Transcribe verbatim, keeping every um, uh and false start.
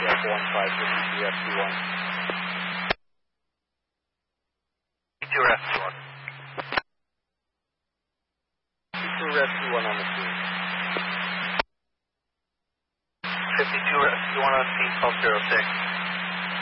F one five fifty-two rescue one. fifty-two rescue one. fifty-two rescue one on the scene. fifty-two rescue one on scene, twelve zero six.